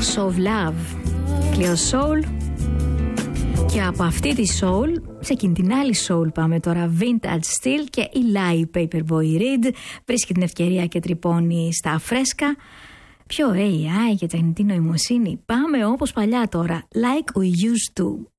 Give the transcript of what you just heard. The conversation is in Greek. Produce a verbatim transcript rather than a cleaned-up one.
Force of Love. Cleo Soul. Και από αυτή τη soul, σε εκείνη την άλλη soul πάμε τώρα, Vintage Steel και η Lai Paperboy Reed βρίσκει την ευκαιρία και τρυπώνει στα φρέσκα. Πιο έι άι και τεχνητή νοημοσύνη, πάμε όπως παλιά τώρα, like we used to.